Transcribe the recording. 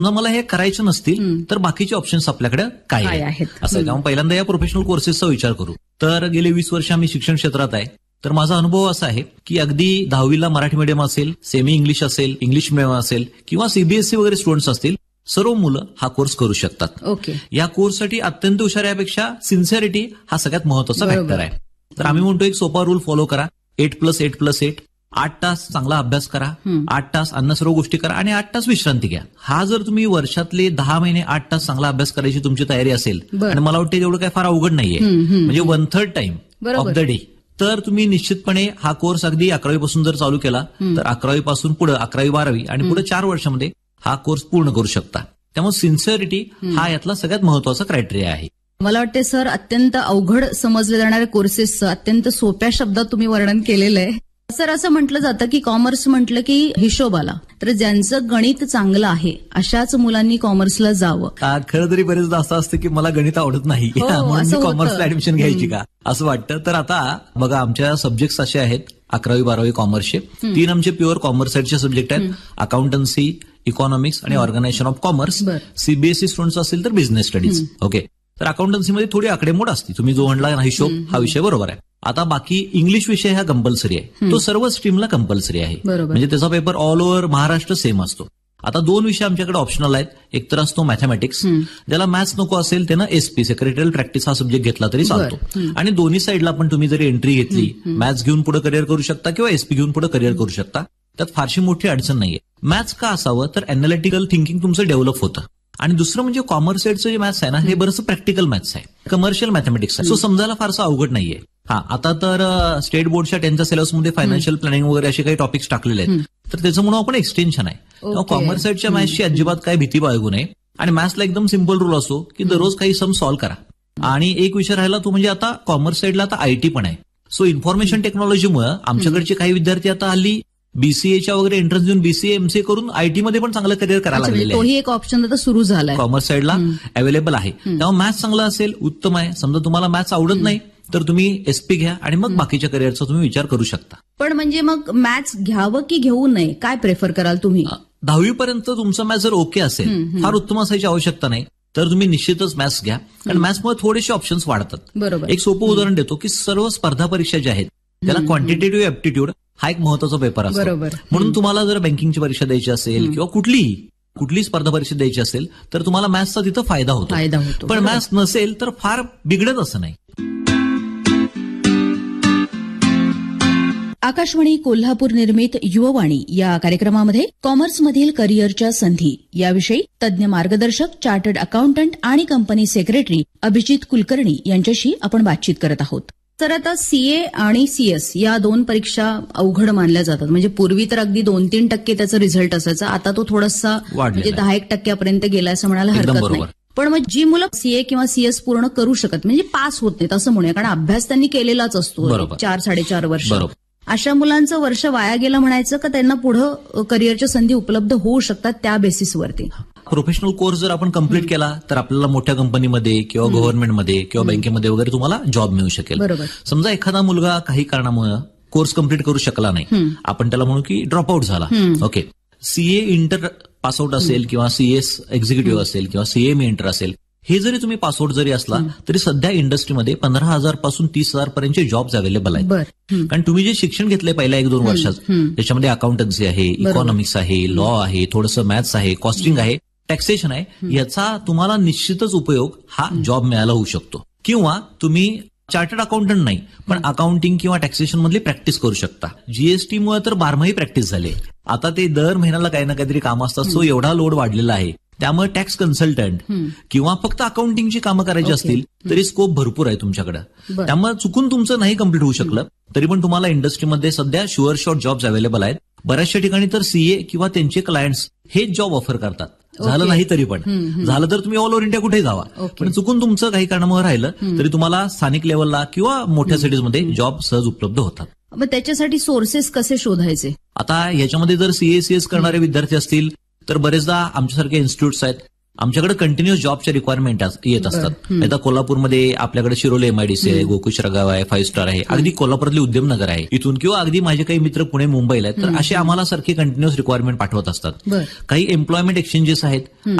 मला हे करायचं नसतील तर बाकीचे ऑप्शन्स आपल्याकडे काय आहेत असं. त्यामुळे पहिल्यांदा या प्रोफेशनल कोर्सेसचा विचार करू. तर गेले 20 वर्ष आम्ही शिक्षण क्षेत्रात आहे. तर माझा अनुभव असा आहे की अगदी 10वीला मराठी मीडियम असेल, सेमी इंग्लिश असेल, इंग्लिश मीडियम असेल किंवा सीबीएसई वगैरे स्टुडंट्स असतील, सर्व मुलं हा कोर्स करू शकतात. ओके. या कोर्ससाठी अत्यंत हुशार यापेक्षा सिन्सिअरिटी हा सगळ्यात महत्वाचा फॅक्टर आहे. तर आम्ही म्हणतो एक सोपा रूल फॉलो करा. 8+8+8. 8 तास चांगला अभ्यास करा, 8 तास अन्य सर्व गोष्टी करा आणि 8 तास विश्रांती घ्या. हा जर तुम्ही वर्षातले 10 महिने 8 तास चांगला अभ्यास करायची तुमची तयारी असेल, आणि मला वाटतं तेवढं काय फार अवघड नाहीये, म्हणजे 1/3 टाइम ऑफ द डे, तर तुम्ही निश्चितपणे हा कोर्स अगदी 11वी पासून जर चालू केला तर 11वी पासून पुढे 11वी 12वी आणि पुढे 4 वर्षामध्ये हा कोर्स पूर्ण करू शकता. त्यामुळे सिन्सिअरिटी हा यातला सगळ्यात महत्वाचा क्रायटेरिया आहे. मला वाटते सर, अत्यंत अवघड समजले जाणारे कोर्सेसचं अत्यंत सोप्या शब्दात तुम्ही वर्णन केलेलं आहे. सर, असं म्हटलं जातं की कॉमर्स म्हटलं की हिशोब आला, तर ज्यांचं गणित चांगलं आहे अशाच मुलांनी कॉमर्सला जावं. खरं तरी बरेचदा असं असतं की मला गणित आवडत नाही म्हणून मी कॉमर्सला ऍडमिशन घ्यायची का असं वाटतं. तर आता बघा, आमच्या सब्जेक्ट्स असे आहेत 11वी 12वी कॉमर्सचे. 3 आमचे प्युअर कॉमर्स साईडचे सब्जेक्ट आहेत, अकाउंटन्सी, इकॉनॉमिक्स आणि organisation of commerce. CBSE students असेल तर बिझनेस स्टडीज. ओके. तर अकाउंटन्सीमध्ये थोडी आकडेमोड असते, तुम्ही जो म्हणला हिशोब हा विषय बरोबर आहे. आता बाकी इंग्लिश विषय हा कंपल्सरी आहे, तो सर्व स्ट्रीमला कंपल्सरी आहे, म्हणजे त्याचा paper all over Maharashtra same असतो. आता 2 विषय आमच्याकडे ऑप्शनल आहेत. एक तर असतो मॅथमॅटिक्स, ज्याला मॅथ्स नको असेल त्यानं एसपी सेक्रेटरियल प्रॅक्टिस हा सब्जेक्ट घेतला तरी चालतो. आणि दोन्ही साईडला पण तुम्ही जरी एंट्री घेतली, मॅथ्स घेऊन पुढे करिअर करू शकता किंवा एसपी घेऊन पुढे करिअर करू शकता. त्यात फारशी मोठी अडचण नाहीये. मॅथ्स का असावं, तर अॅनालिटिकल थिंकिंग तुमचं डेव्हलप होतं. आणि दुसरं म्हणजे कॉमर्स साईडचं जे मॅथ्स आहे ना, हे बरंच प्रॅक्टिकल मॅथ्स आहे, कमर्शियल मॅथमॅटिक्स आहे, सो समजायला फारसं अवघड नाहीये. आता तर स्टेट बोर्डच्या 10च्या सिलेबसमध्ये फायनान्शियल प्लॅनिंग वगैरे असे काही टॉपिक्स टाकलेले आहेत, तर त्याचं म्हणून आपण एक्सटेन्शन आहे. कॉमर्स साईडच्या मॅथ्सची अजिबात काय भीती बाळगू नये. आणि मॅथ्सला एकदम सिम्पल रूल असो की दररोज काही सम सॉल्व्ह करा. आणि एक विषय राहिला तो म्हणजे आता कॉमर्स साईडला आता आयटी पण आहे. सो इन्फॉर्मेशन टेक्नॉलॉजीमुळे आमच्याकडचे काही विद्यार्थी आता हल्ली बीसीएच्या वगैरे एंट्रन्स देऊन बीसीए एमसीए करून आयटी मध्ये पण चांगलं करिअर करायला लागलेलं आहे. तोही एक ऑप्शन आता सुरू झालाय, कॉमर्स साईडला अवेलेबल आहे. तेव्हा मॅथ्स चांगलं असेल उत्तम आहे. समजा तुम्हाला मॅथ्स आवडत नाही तर तुम्ही एसपी घ्या आणि मग बाकीच्या करिअरचा तुम्ही विचार करू शकता. पण म्हणजे मग मॅथ्स घ्यावं की घेऊ नये, काय प्रेफर कराल तुम्ही? 10वी पर्यंत तुमचं मॅथ्स जर ओके असेल, फार उत्तम असायची आवश्यकता नाही, तर तुम्ही निश्चितच मॅथ्स घ्या. कारण मॅथ्समुळे थोडेसे ऑप्शन्स वाढतात. बरोबर. एक सोपं उदाहरण देतो की सर्व स्पर्धा परीक्षा ज्या आहेत त्याला क्वांटिटेटिव्ह ऍप्टिट्यूड हा एक महत्वाचा पेपर असतो. म्हणून तुम्हाला जर बँकिंगची परीक्षा द्यायची असेल किंवा कुठलीही स्पर्धा परीक्षा द्यायची असेल तर तुम्हाला मॅथ्सचा तिथं फायदा होतो. पण मॅथ्स नसेल तर फार बिघडत असं नाही. आकाशवाणी कोल्हापूर निर्मित युववाणी या कार्यक्रमामध्ये कॉमर्समधील करिअरच्या संधी याविषयी तज्ज्ञ मार्गदर्शक, चार्टर्ड अकाउंटंट आणि कंपनी सेक्रेटरी अभिजित कुलकर्णी यांच्याशी आपण बातचीत करत आहोत. तर आता सीए आणि सीएस या 2 परीक्षा अवघड मानल्या जातात. म्हणजे पूर्वी तर अगदी 2-3% त्याचा रिझल्ट असायचा, आता तो थोडासा म्हणजे 10-1% गेला असं म्हणायला हरकत नाही. पण मग जी मुलं सीए किंवा सीएस पूर्ण करू शकत म्हणजे पास होत नाहीत असं म्हणूया, कारण अभ्यास त्यांनी केलेलाच असतो 4-4.5 वर्ष, अशा मुलांचं वर्ष वाया गेलं म्हणायचं का त्यांना पुढे करिअरच्या संधी उपलब्ध होऊ शकतात त्या बेसिसवरती? प्रोफेशनल कोर्स जर आपण कंप्लीट केला तर आपल्याला मोठ्या कंपनीमध्ये किंवा गव्हर्नमेंटमध्ये किंवा बँकेमध्ये वगैरे तुम्हाला जॉब मिळू शकेल. समजा एखादा मुलगा काही कारणामुळे कोर्स कंप्लीट करू शकला नाही, आपण त्याला म्हणू की ड्रॉपआउट झाला. ओके. सीए इंटर पासआउट असेल किंवा सीएस एक्झिक्युटिव्ह असेल किंवा सीएम इंटर असेल, हे जरी तुम्ही पासआउट जरी असला तरी सध्या इंडस्ट्रीमध्ये 15,000 पासून 30,000 पर्यंतचे जॉब्स अवेलेबल आहेत. कारण तुम्ही जे शिक्षण घेतलंय पहिल्या 1-2 वर्षात त्याच्यामध्ये अकाउंटन्सी आहे, इकॉनॉमिक्स आहे, लॉ आहे, थोडंसं मॅथ्स आहे, कॉस्टिंग आहे, टॅक्सेशन आहे, याचा तुम्हाला निश्चितच उपयोग हा जॉब मिळायला होऊ शकतो. किंवा तुम्ही चार्टर्ड अकाउंटंट नाही पण अकाउंटिंग किंवा टॅक्सेशन मधली प्रॅक्टिस करू शकता. जीएसटीमुळे तर 12 प्रॅक्टिस झाली. आता ते दर महिन्याला काही ना काहीतरी कामं असतात, सो एवढा लोड वाढलेला आहे. त्यामुळे टॅक्स कन्सल्टंट किंवा फक्त अकाउंटिंगची कामं करायची असतील तरी स्कोप भरपूर आहे तुमच्याकडे. त्यामुळे चुकून तुमचं नाही कम्प्लीट होऊ शकलं तरी पण तुम्हाला इंडस्ट्रीमध्ये सध्या शुअर शॉर्ट जॉब्स अवेलेबल आहेत. बऱ्याचशा ठिकाणी तर सीए किंवा त्यांचे क्लायंट्स हेच जॉब ऑफर करतात. झालं नाही तरी पण झालं तर तुम्ही ऑल ओव्हर इंडिया कुठे जावा, पण चुकून तुमचं काही कारणामुळे राहिलं तरी तुम्हाला स्थानिक लेवलला किंवा मोठ्या सिटीजमध्ये जॉब सहज उपलब्ध होतात. मग त्याच्यासाठी सोर्सेस कसे शोधायचे? आता याच्यामध्ये जर सीए सीएस करणारे विद्यार्थी असतील तर बरेचदा आमच्यासारखे इन्स्टिट्यूट्स आहेत, आमच्याकडे कंटिन्युअस जॉबच्या रिक्वायरमेंट येत असतात. आता कोल्हापूरमध्ये आपल्याकडे शिरोली MIDC आहे, गोकुळ गाव आहे, 5 स्टार आहे, अगदी कोल्हापुरातली उद्यमनगर आहे इथून, किंवा अगदी माझे काही मित्र पुणे मुंबईला आहेत. तर असे आम्हाला सारखी कंटिन्युअस रिक्वायरमेंट पाठवत असतात. काही एम्प्लॉयमेंट एक्सचेंजेस आहेत,